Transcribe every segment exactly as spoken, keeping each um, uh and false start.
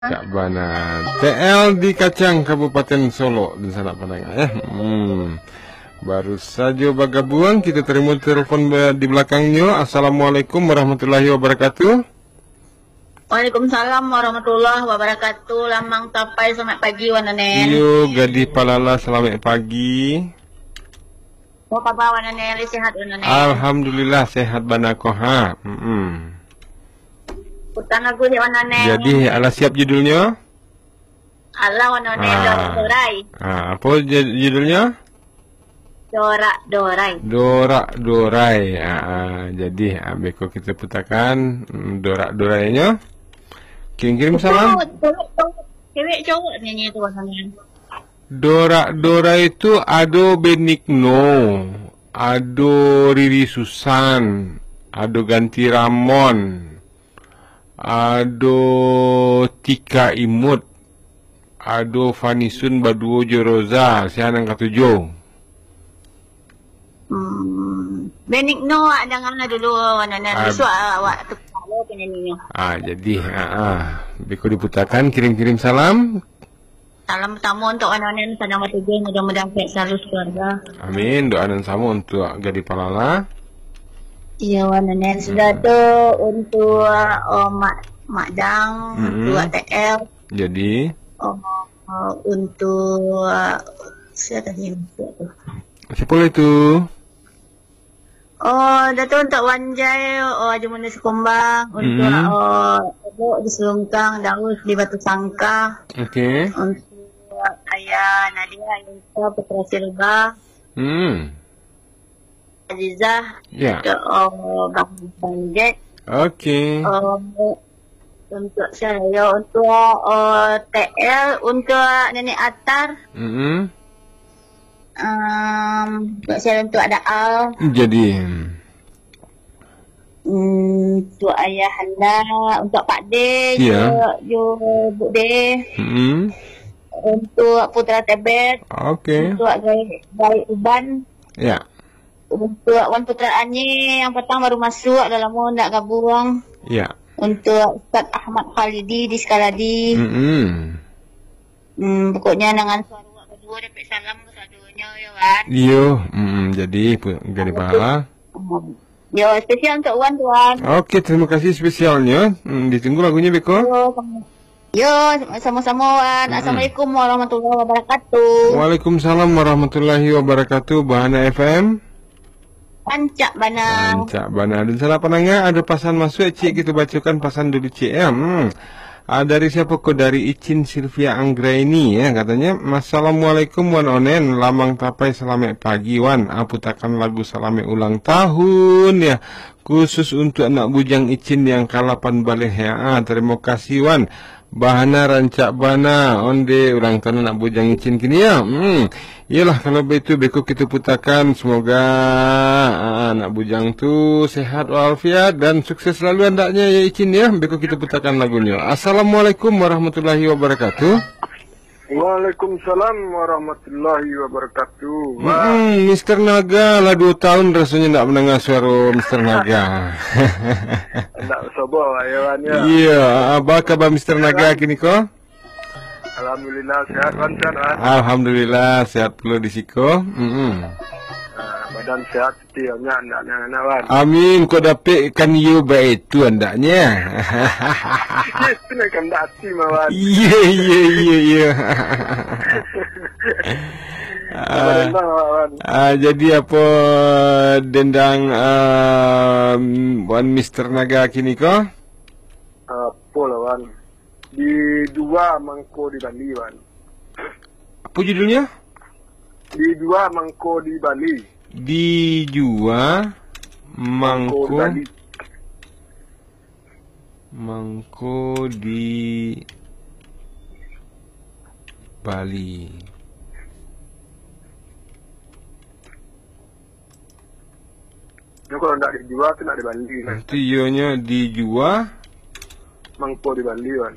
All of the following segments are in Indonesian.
Cak Bana T L di Kacang Kabupaten Solo di sana Padang ya. Hmm. Baru saja bergabung kita terima telepon di belakangnya. Assalamualaikum warahmatullahi wabarakatuh. Waalaikumsalam warahmatullahi wabarakatuh. Lamang tapai selamat pagi wananen. Yo Gadi Palala selamat pagi. Mau apa wananen? Sehat wananen. Alhamdulillah sehat bana koha. Hmm. Utang aku di wananen. Jadi ala siap judulnya? Allah wananen Ah. Dora Dorai. Ah, apa judulnya? Dora Dorai. Dora Dorai. Ah, jadi ah, beko kita putakan mm, Dora Dorainya. Kirim-kirim salam. Cewek cowok nyanyi itu wananen. Dora Dora itu Ado Benigno, Ado Riri Susan, Ado Ganti Ramon, Ado Tika Imut, Ado Fanisun Baduo Joroza, saya nang ketujuh. Hmm. Benigno ada ngana dulu wananen. Ah. Isu awak tu kalau penyanyinya. Ah, jadi ah, ah. Beko diputakan kirim-kirim salam. Salam pertama untuk wananen sedang bertujuan mudah-mudahan baik selalu keluarga. Amin. Doa dan sama untuk Gadi Palala. Iya wananen sudah tu untuk oh, mak mak dang Mm-mm. dua T L. Jadi Oh, oh, untuk uh, siapa tadi tu? siapa itu? Oh, Dato' untuk Wanjai, oh Haji Munir Sekombang, untuk Mm. oh Ibu di Selungkang, Daus di Batu Sangka, Oke. untuk Ayah Nadia, Yunta, Putra Silva, Hmm. Azizah, Ya. untuk oh, Bang Banjet, Oke. oh, untuk saya, untuk oh, T L, untuk Nenek Atar, Mm-mm. um, untuk saya untuk ada Al, Jadi Hmm, untuk ayah anda, untuk Pak D, Ya. jo, jo Bu D, mm-mm. untuk Putra Tebet, Oke. untuk Gai Gai Uban, Ya. untuk Wan Putra Anyi yang petang baru masuk dalam mau nak gabung, Ya. untuk Ustaz Ahmad Khalidi di Sekaladi. Mm-mm. Hmm, pokoknya dengan suara awak berdua dapat salam kesaduanya ya Wan. Yo, mm, jadi pu- Gadi Palala. Hmm. Yo, spesial untuk Wan tuan. Oke, terima kasih spesialnya. Hmm, ditunggu lagunya Beko. Yo, sama- Yo, sama-sama Wan. Assalamualaikum warahmatullahi wabarakatuh. Waalaikumsalam warahmatullahi wabarakatuh. Bahana F M. Pancak Bana. Cak Bana dan salah panangnya ada pasan masuk cik kita bacakan pasan dulu cik ya. Hmm. Ah, dari siapa kok dari Icin Sylvia Anggraini ya katanya. Assalamualaikum wan onen lamang tapai selamat pagi wan. Aputakan lagu selamat ulang tahun ya. Khusus untuk anak bujang Icin yang kalapan balik ya. Ah, terima kasih wan. Bahana rancak bana onde ulang tahun anak bujang Icin kini ya. Hmm. Iyalah kalau begitu beko kita putakan semoga ah, anak bujang tu sehat walafiat dan sukses selalu andaknya ya Icin ya. Beko kita putakan lagunya. Assalamualaikum warahmatullahi wabarakatuh. Waalaikumsalam warahmatullahi wabarakatuh. Wah, Hmm, Mister Naga lah dua tahun rasanya tak mendengar suara Mister Naga. tak sabar ayawannya. Iya, apa kabar Mister Naga kini kok? Alhamdulillah sehat kan sehat kan. Alhamdulillah sehat pula di siko. Mm-mm. Ah, badan sehat setiapnya anak-anak anak kan. Amin, kau dapat ikan you baik itu andaknya. Yes, tu nak kam dati mawan. Iya, iya, iya, iya. Ah, Alhamdulillah mawan. ah, jadi apa dendang um, Wan Mister Naga kini kok? Apa lah wan? Di dua mangko di Bali wan. Apa judulnya? Di dua mangko di Bali. Di Jua Mangko Mangko Bali. Mangko di Bali. Ni kalau nak dijual tu nak di Bali kan. Itu ionya di Jua. Mangko di Bali wan.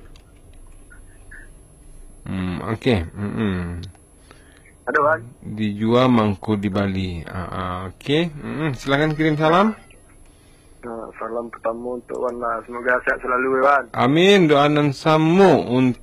Hmm, okey. Hmm. Ada wan? Dijual mangko di Bali. Ah, ah, okey. Hmm, silakan kirim salam. Uh, salam pertama untuk Wan lah. Semoga sihat selalu Wan. Amin, doa nan samu